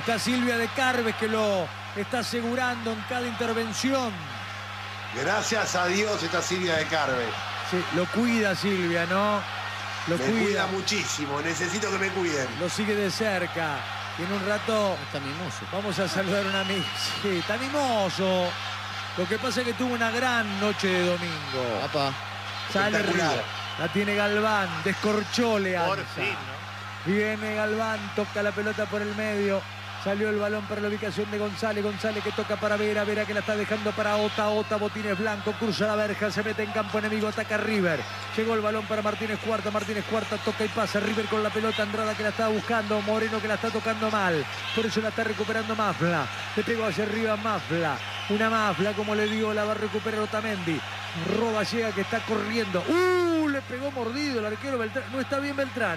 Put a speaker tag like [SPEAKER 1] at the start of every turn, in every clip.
[SPEAKER 1] Está Silvia de Carves, que lo está asegurando en cada intervención.
[SPEAKER 2] Gracias a Dios está Silvia de Carves.
[SPEAKER 1] Sí, lo cuida Silvia, ¿no? Lo
[SPEAKER 2] me cuida muchísimo, necesito que me cuiden.
[SPEAKER 1] Lo sigue de cerca. Y en un rato
[SPEAKER 3] está mimoso.
[SPEAKER 1] Vamos a saludar a un amigo. Sí, está mimoso. Lo que pasa es que tuvo una gran noche de domingo.
[SPEAKER 3] Papá.
[SPEAKER 1] Sale River. La tiene Galván. Descorchó Leanza.
[SPEAKER 4] Por fin, ¿no?
[SPEAKER 1] Viene Galván, toca la pelota por el medio. Salió el balón para la ubicación de González. González que toca para Vera. Vera que la está dejando para Ota. Ota, Botines Blanco. Cruza la verja. Se mete en campo enemigo. Ataca River. Llegó el balón para Martínez Cuarta. Martínez Cuarta toca y pasa. River con la pelota. Andrada que la está buscando. Moreno que la está tocando mal. Por eso la está recuperando Mafla. Le pegó hacia arriba Mafla. Una Mafla, como le digo, la va a recuperar Otamendi. Roba llega que está corriendo. Le pegó mordido el arquero Beltrán. No está bien Beltrán,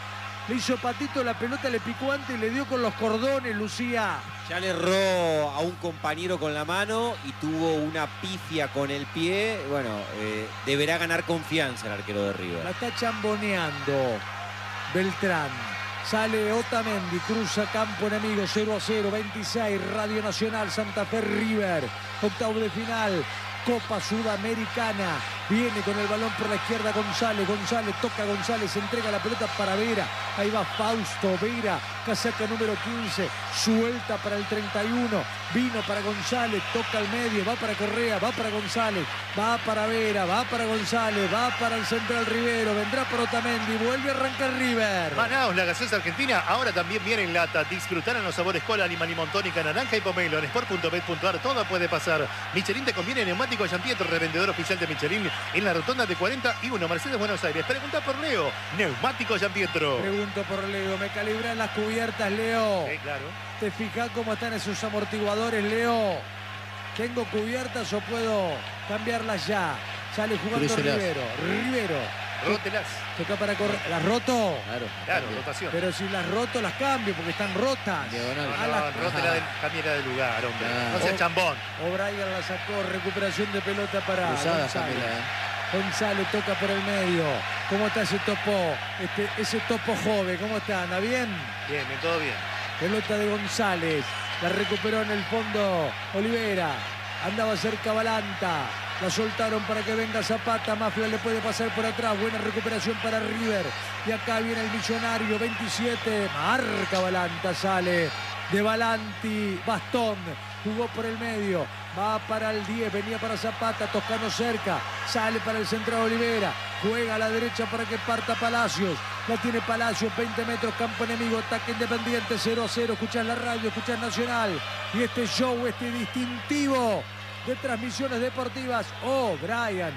[SPEAKER 1] Le hizo patito la pelota, le picó antes y le dio con los cordones, Lucía.
[SPEAKER 5] Ya le erró a un compañero con la mano y tuvo una pifia con el pie. Bueno, deberá ganar confianza el arquero de River.
[SPEAKER 1] La está chamboneando Beltrán. Sale Otamendi, cruza campo enemigo, 0-0, 26, Radio Nacional, Santa Fe, River. Octavo de final, Copa Sudamericana. Viene con el balón por la izquierda González. González toca a González. Entrega la pelota para Vera. Ahí va Fausto Vera. Casaca número 15. Suelta para el 31. Vino para González. Toca al medio. Va para Correa. Va para González. Va para Vera. Va para González. Va para el central Rivero. Vendrá por Otamendi. Vuelve a arrancar River.
[SPEAKER 4] Manaos, la gaseosa argentina. Ahora también viene en lata. Disfrutar en los sabores cola, lima, limón, tónica, naranja y pomelo. En sport.bet.ar todo puede pasar. Michelin te conviene. Neumático Jean-Pierre, revendedor oficial de Michelin. En la rotonda de 41, Mercedes, Buenos Aires. Pregunta por Leo. Neumático Jean-Pietro.
[SPEAKER 1] Pregunto por Leo. Me calibran las cubiertas, Leo.
[SPEAKER 4] Sí, claro.
[SPEAKER 1] ¿Te fijas cómo están esos amortiguadores, Leo? ¿Tengo cubiertas o puedo cambiarlas ya? Sale jugando
[SPEAKER 3] Crúcelas.
[SPEAKER 1] Rivero.
[SPEAKER 4] Rótelas.
[SPEAKER 1] Toca para correr. ¿Las roto?
[SPEAKER 4] Claro, rotación.
[SPEAKER 1] Pero si las roto, las cambio porque están rotas.
[SPEAKER 3] Diagonal.
[SPEAKER 4] Rótela cambiera de lugar, hombre.
[SPEAKER 3] Claro.
[SPEAKER 4] No sea chambón.
[SPEAKER 1] O'Brien la sacó. Recuperación de pelota para
[SPEAKER 3] Cruzada,
[SPEAKER 1] González.
[SPEAKER 3] Camila,
[SPEAKER 1] González toca por el medio. ¿Cómo está ese topo? Ese topo joven, ¿cómo está? ¿Anda bien?
[SPEAKER 4] Bien, todo bien.
[SPEAKER 1] Pelota de González. La recuperó en el fondo Olivera. Andaba cerca Balanta. La soltaron para que venga Zapata. Mafla le puede pasar por atrás. Buena recuperación para River. Y acá viene el millonario. 27. Marca Balanta. Sale de Balanti. Bastón. Jugó por el medio. Va para el 10. Venía para Zapata. Toscano cerca. Sale para el central Olivera. Juega a la derecha para que parta Palacios. La tiene Palacios. 20 metros. Campo enemigo. Ataque Independiente. 0-0. Escuchás la radio. Escuchás Nacional. Y este show, este distintivo de transmisiones deportivas. Brian.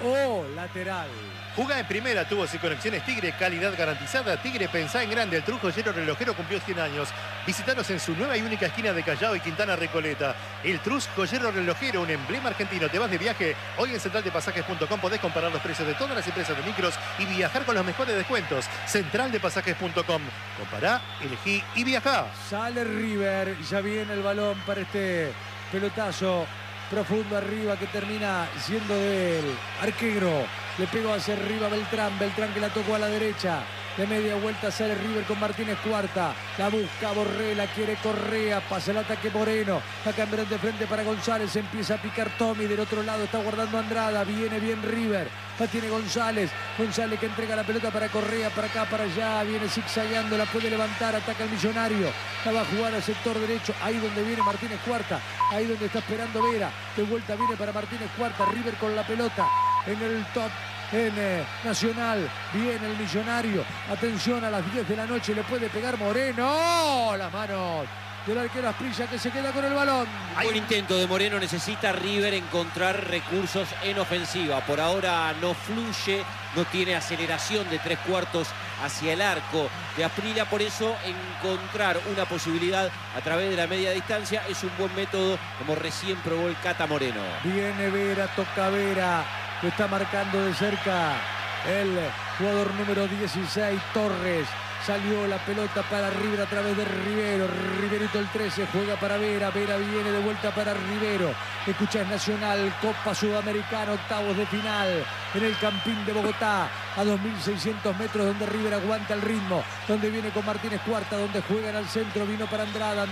[SPEAKER 1] Lateral.
[SPEAKER 4] Jugá en primera, tuvo y conexiones Tigre, calidad garantizada. Tigre, pensá en grande. El Trus Joyero Relojero cumplió 100 años. Visítanos en su nueva y única esquina de Callao y Quintana Recoleta. El Trus Joyero Relojero, un emblema argentino. Te vas de viaje. Hoy en centraldepasajes.com podés comparar los precios de todas las empresas de micros y viajar con los mejores descuentos. Centraldepasajes.com. Compará, elegí y viajá.
[SPEAKER 1] Sale River. Ya viene el balón para este pelotazo profundo arriba que termina siendo del arquero. Le pegó hacia arriba Beltrán. Beltrán que la tocó a la derecha. De media vuelta sale River con Martínez Cuarta. La busca Borré, la quiere Correa. Pasa el ataque Moreno. La cambiaron de frente para González. Empieza a picar Tommy. Del otro lado está guardando Andrada. Viene bien River. La tiene González. González que entrega la pelota para Correa. Para acá, para allá. Viene zigzagueando. La puede levantar. Ataca el millonario. La va a jugar al sector derecho. Ahí donde viene Martínez Cuarta. Ahí donde está esperando Vera. De vuelta viene para Martínez Cuarta. River con la pelota en el top. En Nacional viene el millonario. Atención, a las 10 de la noche le puede pegar Moreno. Las manos del arquero Asprilla que se queda con el balón.
[SPEAKER 5] Buen intento de Moreno. Necesita River encontrar recursos en ofensiva. Por ahora no fluye, no tiene aceleración de 3/4 hacia el arco de Asprilla. Por eso encontrar una posibilidad a través de la media distancia es un buen método, como recién probó el Cata Moreno.
[SPEAKER 1] Viene Vera, toca Vera. Lo está marcando de cerca el jugador número 16, Torres. Salió la pelota para River a través de Rivero. Riverito el 13 juega para Vera. Vera viene de vuelta para Rivero. Escuchás Nacional, Copa Sudamericana, octavos de final. En el Campín de Bogotá, a 2.600 metros, donde River aguanta el ritmo. Donde viene con Martínez Cuarta, donde juegan al centro. Vino para Andrada.